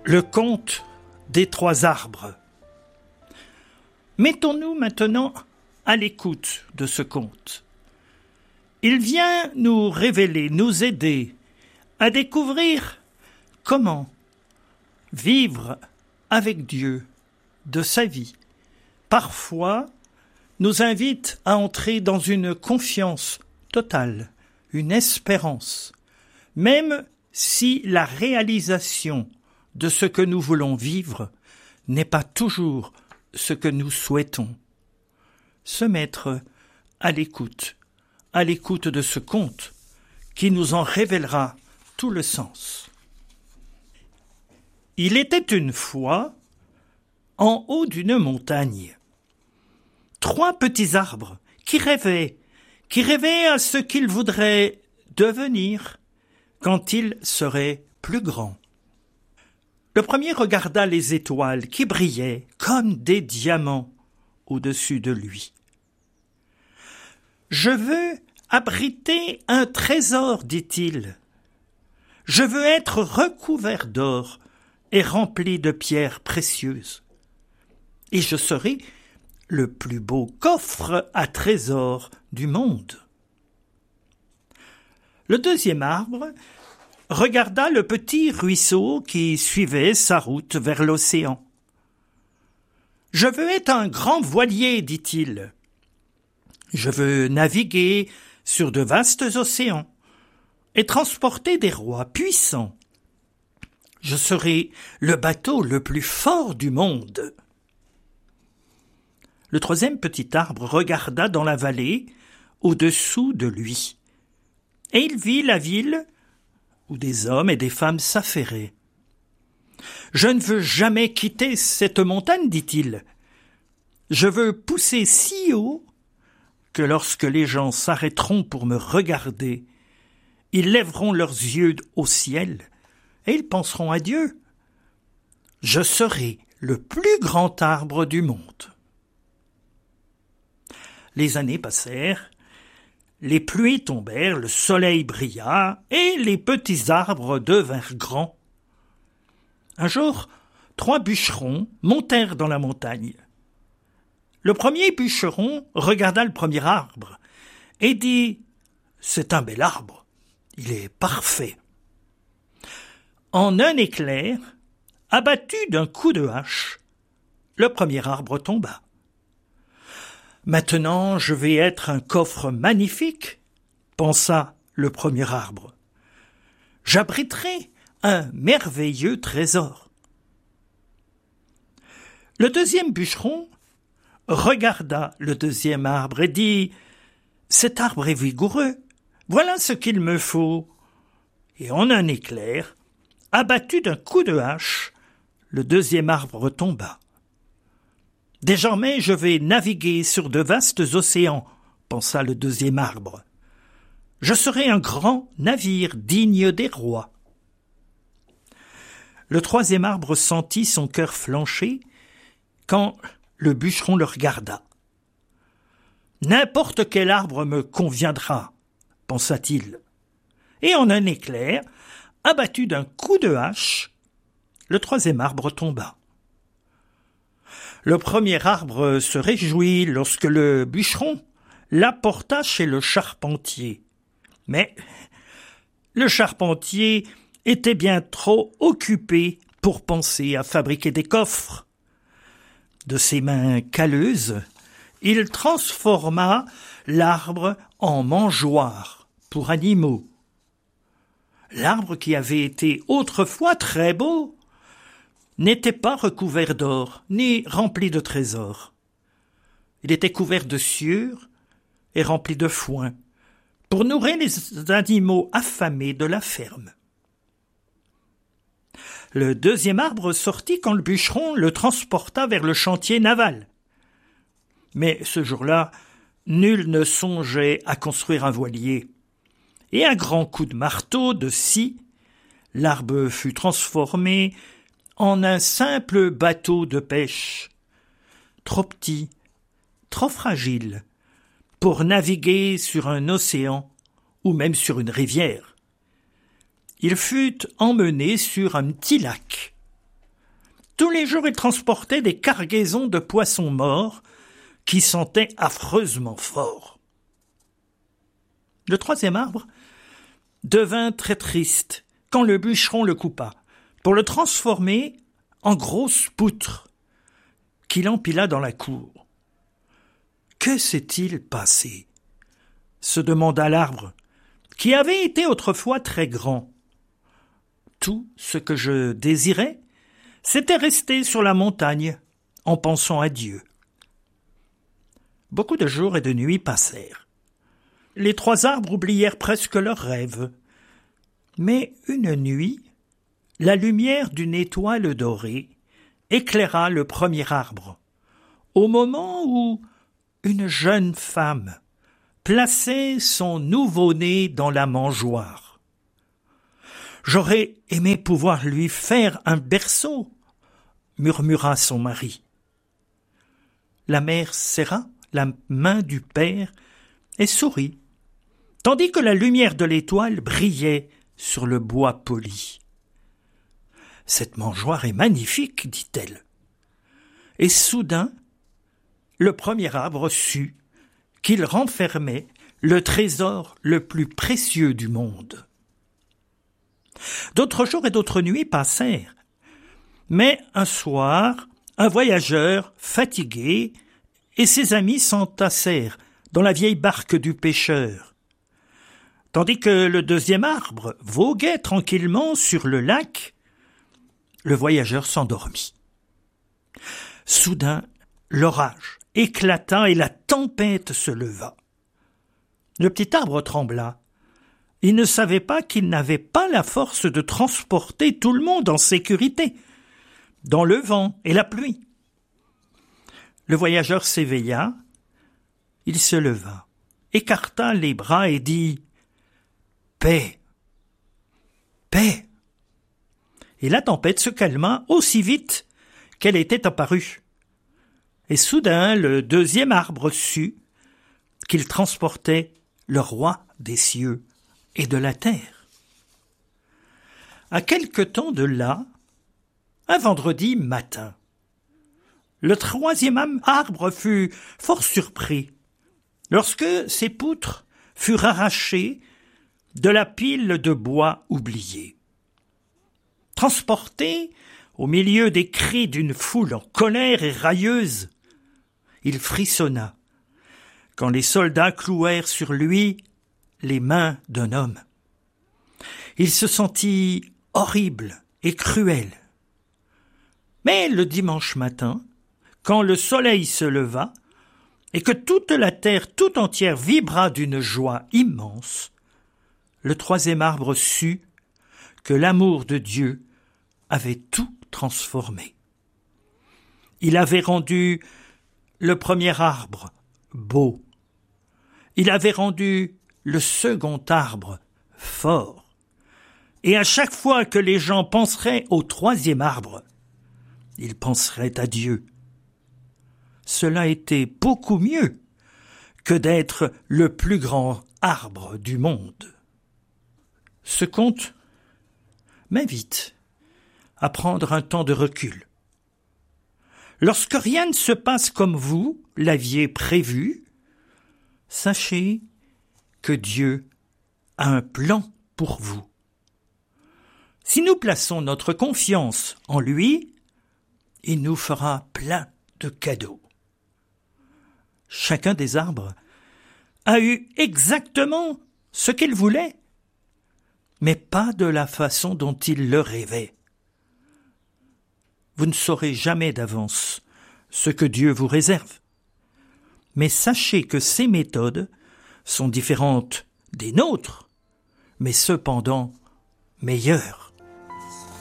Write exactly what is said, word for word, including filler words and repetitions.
Le conte des trois arbres. Mettons-nous maintenant à l'écoute de ce conte. Il vient nous révéler, nous aider à découvrir comment vivre avec Dieu de sa vie. Parfois, nous invite à entrer dans une confiance totale, une espérance, même si la réalisation de ce que nous voulons vivre n'est pas toujours ce que nous souhaitons. Se mettre à l'écoute, à l'écoute de ce conte qui nous en révélera tout le sens. Il était une fois, en haut d'une montagne, trois petits arbres qui rêvaient, qui rêvaient à ce qu'ils voudraient devenir quand ils seraient plus grands. Le premier regarda les étoiles qui brillaient comme des diamants au-dessus de lui. « Je veux abriter un trésor, dit-il. Je veux être recouvert d'or et rempli de pierres précieuses. Et je serai le plus beau coffre à trésors du monde. » Le deuxième arbre regarda le petit ruisseau qui suivait sa route vers l'océan. « Je veux être un grand voilier, dit-il. Je veux naviguer sur de vastes océans et transporter des rois puissants. Je serai le bateau le plus fort du monde. » Le troisième petit arbre regarda dans la vallée, au-dessous de lui, et il vit la ville où des hommes et des femmes s'affairaient. « Je ne veux jamais quitter cette montagne, dit-il. Je veux pousser si haut que lorsque les gens s'arrêteront pour me regarder, ils lèveront leurs yeux au ciel et ils penseront à Dieu. Je serai le plus grand arbre du monde. » Les années passèrent, les pluies tombèrent, le soleil brilla, et les petits arbres devinrent grands. Un jour, trois bûcherons montèrent dans la montagne. Le premier bûcheron regarda le premier arbre et dit « C'est un bel arbre, il est parfait. » En un éclair, abattu d'un coup de hache, le premier arbre tomba. « Maintenant, je vais être un coffre magnifique, » pensa le premier arbre. « J'abriterai un merveilleux trésor. » Le deuxième bûcheron regarda le deuxième arbre et dit « Cet arbre est vigoureux, voilà ce qu'il me faut. » Et en un éclair, abattu d'un coup de hache, le deuxième arbre tomba. « Désormais, je vais naviguer sur de vastes océans, » pensa le deuxième arbre. « Je serai un grand navire digne des rois. » Le troisième arbre sentit son cœur flancher quand le bûcheron le regarda. « N'importe quel arbre me conviendra, » pensa-t-il. Et en un éclair, abattu d'un coup de hache, le troisième arbre tomba. Le premier arbre se réjouit lorsque le bûcheron l'apporta chez le charpentier. Mais le charpentier était bien trop occupé pour penser à fabriquer des coffres. De ses mains calleuses, il transforma l'arbre en mangeoire pour animaux. L'arbre qui avait été autrefois très beau n'était pas recouvert d'or, ni rempli de trésors. Il était couvert de sciure et rempli de foin, pour nourrir les animaux affamés de la ferme. Le deuxième arbre sortit quand le bûcheron le transporta vers le chantier naval. Mais ce jour-là, nul ne songeait à construire un voilier. Et un grand coup de marteau de scie, l'arbre fut transformé en un simple bateau de pêche, trop petit, trop fragile, pour naviguer sur un océan ou même sur une rivière. Il fut emmené sur un petit lac Tous les jours, il transportait des cargaisons de poissons morts qui sentaient affreusement fort. Le troisième arbre devint très triste quand le bûcheron le coupa, pour le transformer en grosse poutre qu'il empila dans la cour. Que s'est-il passé ? Se demanda l'arbre, qui avait été autrefois très grand. Tout ce que je désirais, c'était rester sur la montagne en pensant à Dieu. Beaucoup de jours et de nuits passèrent. Les trois arbres oublièrent presque leurs rêves. Mais une nuit, la lumière d'une étoile dorée éclaira le premier arbre, au moment où une jeune femme plaçait son nouveau-né dans la mangeoire. « J'aurais aimé pouvoir lui faire un berceau, » murmura son mari. La mère serra la main du père et sourit, tandis que la lumière de l'étoile brillait sur le bois poli. « Cette mangeoire est magnifique, dit-elle. » Et soudain, le premier arbre sut qu'il renfermait le trésor le plus précieux du monde. D'autres jours et d'autres nuits passèrent, mais un soir, un voyageur, fatigué, et ses amis s'entassèrent dans la vieille barque du pêcheur, tandis que le deuxième arbre voguait tranquillement sur le lac. Le voyageur s'endormit. Soudain, l'orage éclata et la tempête se leva. Le petit arbre trembla. Il ne savait pas qu'il n'avait pas la force de transporter tout le monde en sécurité, dans le vent et la pluie. Le voyageur s'éveilla, il se leva, écarta les bras et dit « Paix, paix !» Et la tempête se calma aussi vite qu'elle était apparue. Et soudain, le deuxième arbre sut qu'il transportait le roi des cieux et de la terre. À quelque temps de là, un vendredi matin, le troisième arbre fut fort surpris lorsque ses poutres furent arrachées de la pile de bois oubliée. Transporté au milieu des cris d'une foule en colère et railleuse, il frissonna quand les soldats clouèrent sur lui les mains d'un homme. Il se sentit horrible et cruel. Mais le dimanche matin, quand le soleil se leva et que toute la terre tout entière vibra d'une joie immense, le troisième arbre sut que l'amour de Dieu avait tout transformé. Il avait rendu le premier arbre beau. Il avait rendu le second arbre fort. Et à chaque fois que les gens penseraient au troisième arbre, ils penseraient à Dieu. Cela était beaucoup mieux que d'être le plus grand arbre du monde. Ce conte m'invite à prendre un temps de recul. Lorsque rien ne se passe comme vous l'aviez prévu, sachez que Dieu a un plan pour vous. Si nous plaçons notre confiance en lui, il nous fera plein de cadeaux. Chacun des arbres a eu exactement ce qu'il voulait, mais pas de la façon dont il le rêvait. Vous ne saurez jamais d'avance ce que Dieu vous réserve, mais sachez que ses méthodes sont différentes des nôtres, mais cependant meilleures.